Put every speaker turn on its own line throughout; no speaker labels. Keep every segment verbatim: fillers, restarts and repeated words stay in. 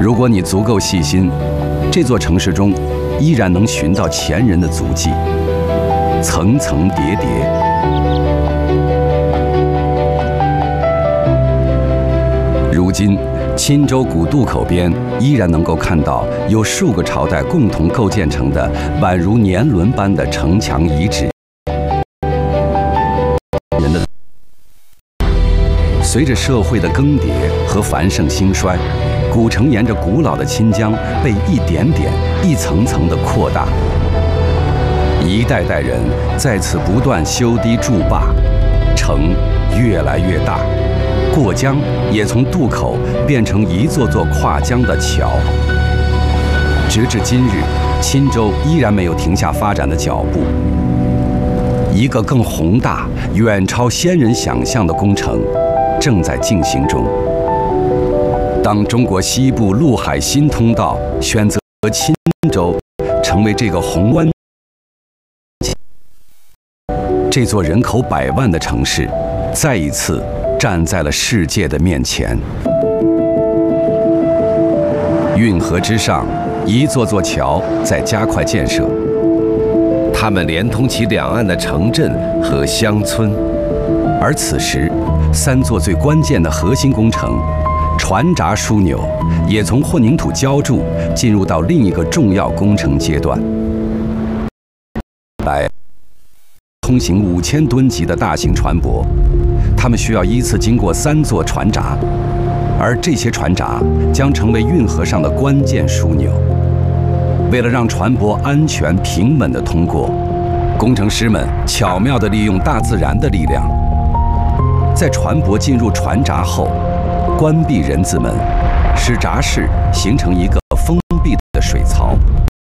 如果你足够细心，这座城市中依然能寻到前人的足迹，层层叠叠。如今，钦州古渡口边依然能够看到有数个朝代共同构建成的宛如年轮般的城墙遗址。人的随着社会的更迭和繁盛兴衰，古城沿着古老的钦江被一点点、一层层地扩大。一代代人在此不断修堤筑坝，城越来越大。过江也从渡口变成一座座跨江的桥。直至今日，钦州依然没有停下发展的脚步。一个更宏大、远超先人想象的工程正在进行中。当中国西部陆海新通道选择钦州成为这个宏观，这座人口百万的城市，再一次站在了世界的面前。运河之上，一座座桥在加快建设，它们连通起两岸的城镇和乡村。而此时，三座最关键的核心工程——船闸枢纽，也从混凝土浇筑进入到另一个重要工程阶段。来，通行五千吨级的大型船舶。它们需要依次经过三座船闸，而这些船闸将成为运河上的关键枢纽。为了让船舶安全平稳地通过，工程师们巧妙地利用大自然的力量，在船舶进入船闸后，关闭人字门，使闸室形成一个封闭的水槽，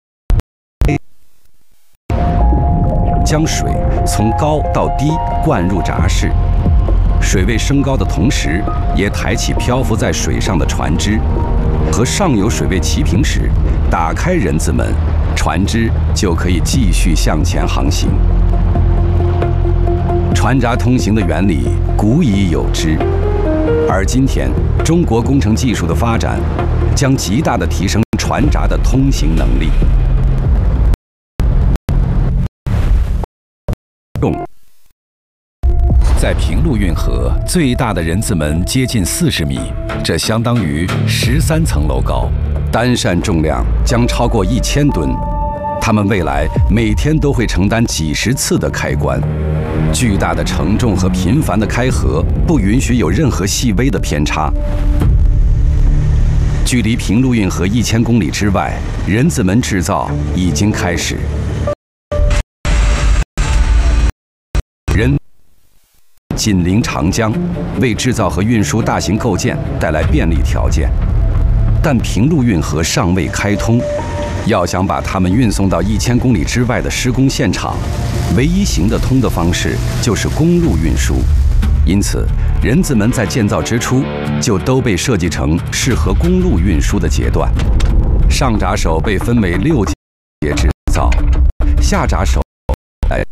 将水从高到低灌入闸室。水位升高的同时，也抬起漂浮在水上的船只，和上游水位齐平时，打开人字门，船只就可以继续向前航行。船闸通行的原理古已有之，而今天中国工程技术的发展，将极大地提升船闸的通行能力。用。在平陆运河最大的人字门接近四十米，这相当于十三层楼高，单扇重量将超过一千吨。他们未来每天都会承担几十次的开关，巨大的承重和频繁的开合不允许有任何细微的偏差。距离平陆运河一千公里之外，人字门制造已经开始。人。紧邻长江，为制造和运输大型构件带来便利条件。但平陆运河尚未开通，要想把它们运送到一千公里之外的施工现场，唯一行得通的方式就是公路运输。因此，人字门在建造之初就都被设计成适合公路运输的阶段。上闸手被分为六节制造，下闸手来。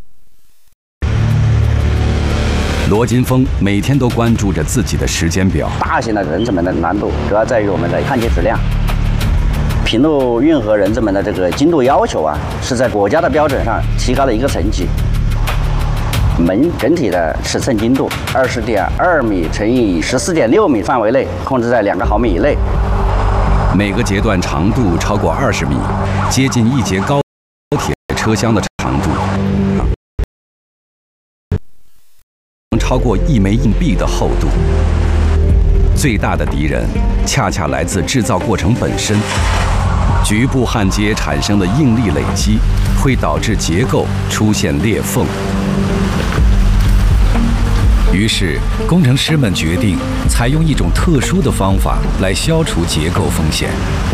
罗金峰每天都关注着自己的时间表。
大型的人字门的难度主要在于我们的焊接质量。平陆运河人字门的这个精度要求啊，是在国家的标准上提高了一个层级。门整体的尺寸精度二十点二米乘以十四点六米范围内，控制在两个毫米以内。
每个节段长度超过二十米，接近一节高铁车厢的长度。超过一枚硬币的厚度。最大的敌人恰恰来自制造过程本身。局部焊接产生的应力累积，会导致结构出现裂缝。于是，工程师们决定采用一种特殊的方法来消除结构风险。